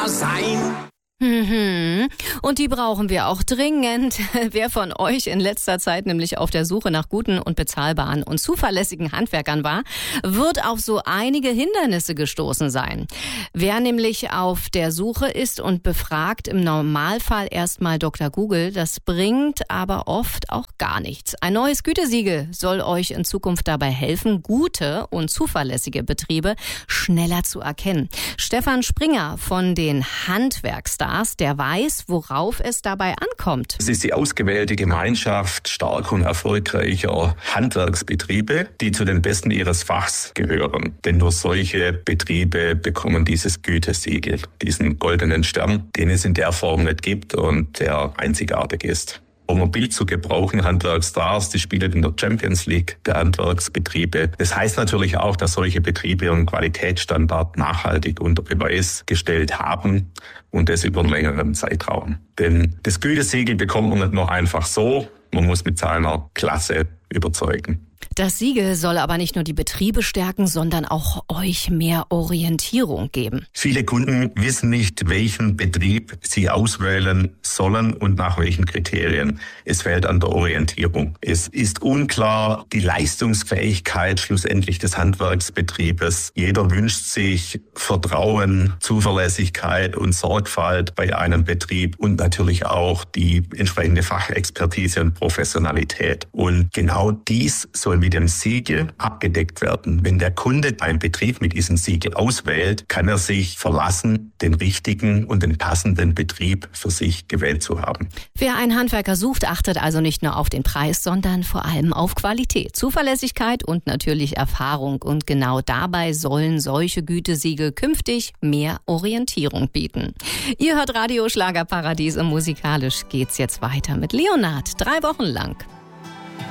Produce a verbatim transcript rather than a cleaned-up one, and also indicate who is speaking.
Speaker 1: sein.
Speaker 2: Mhm. Und die brauchen wir auch dringend. Wer von euch in letzter Zeit nämlich auf der Suche nach guten und bezahlbaren und zuverlässigen Handwerkern war, wird auf so einige Hindernisse gestoßen sein. Wer nämlich auf der Suche ist und befragt im Normalfall erstmal Doktor Google, das bringt aber oft auch gar nichts. Ein neues Gütesiegel soll euch in Zukunft dabei helfen, gute und zuverlässige Betriebe schneller zu erkennen. Stefan Springer von den Handwerkstars, der weiß, worauf es dabei ankommt.
Speaker 3: Es ist die ausgewählte Gemeinschaft stark und erfolgreicher Handwerksbetriebe, die zu den Besten ihres Fachs gehören. Denn nur solche Betriebe bekommen dieses Gütesiegel, diesen goldenen Stern, den es in der Form nicht gibt und der einzigartig ist. Um ein Bild zu gebrauchen, Handwerkstars, die spielen in der Champions League der Handwerksbetriebe. Das heißt natürlich auch, dass solche Betriebe ihren Qualitätsstandard nachhaltig unter Beweis gestellt haben und das über einen längeren Zeitraum. Denn das Gütesiegel bekommt man nicht nur einfach so, man muss mit seiner Klasse überzeugen.
Speaker 2: Das Siegel soll aber nicht nur die Betriebe stärken, sondern auch euch mehr Orientierung geben.
Speaker 3: Viele Kunden wissen nicht, welchen Betrieb sie auswählen sollen und nach welchen Kriterien. Es fehlt an der Orientierung. Es ist unklar die Leistungsfähigkeit schlussendlich des Handwerksbetriebes. Jeder wünscht sich Vertrauen, Zuverlässigkeit und Sorgfalt bei einem Betrieb und natürlich auch die entsprechende Fachexpertise und Professionalität. Und genau dies soll mit dem Siegel abgedeckt werden. Wenn der Kunde einen Betrieb mit diesem Siegel auswählt, kann er sich verlassen, den richtigen und den passenden Betrieb für sich gewählt zu haben.
Speaker 2: Wer einen Handwerker sucht, achtet also nicht nur auf den Preis, sondern vor allem auf Qualität, Zuverlässigkeit und natürlich Erfahrung. Und genau dabei sollen solche Gütesiegel künftig mehr Orientierung bieten. Ihr hört Radio Schlagerparadies und musikalisch geht's jetzt weiter mit Leonard, drei Wochen lang.